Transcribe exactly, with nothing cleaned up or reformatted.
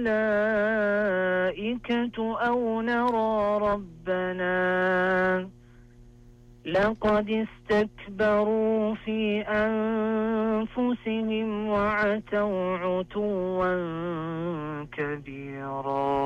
الملائكة أو نرى ربنا لقد استكبروا في أنفسهم وعتوا عتوا كبيرا.